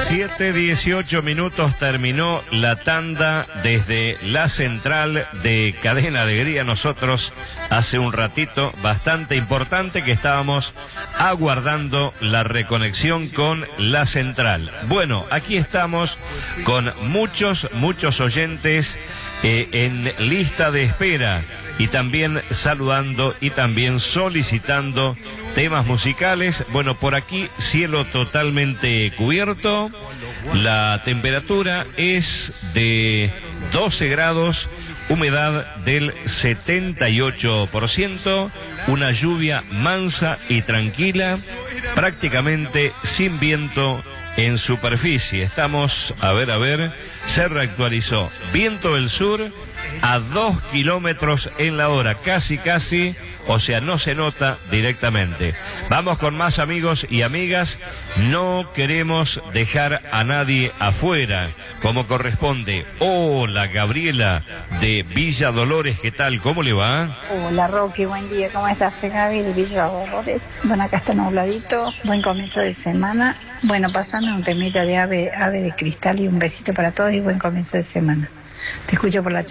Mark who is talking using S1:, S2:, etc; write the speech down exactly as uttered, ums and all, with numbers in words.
S1: siete dieciocho minutos terminó la tanda desde la central de Cadena Alegría. Nosotros hace un ratito bastante importante que estábamos aguardando la reconexión con la central. Bueno, aquí estamos con muchos, muchos oyentes eh, en lista de espera y también saludando y también solicitando temas musicales. Bueno, por aquí cielo totalmente cubierto, la temperatura es de doce grados, humedad del setenta y ocho por ciento, una lluvia mansa y tranquila, prácticamente sin viento en superficie. Estamos, a ver, a ver, se reactualizó. Viento del sur a dos kilómetros en la hora, casi, casi, o sea, no se nota directamente. Vamos con más amigos y amigas, no queremos dejar a nadie afuera, como corresponde. Hola, Gabriela, de Villa Dolores, ¿qué tal? ¿Cómo le va?
S2: Hola, Rocky, buen día, ¿cómo estás? Soy Gaby de Villa Dolores. Bueno, acá está nubladito, buen comienzo de semana. Bueno, pasando un temita de ave, ave de cristal y un besito para todos y buen comienzo de semana. Te escucho por la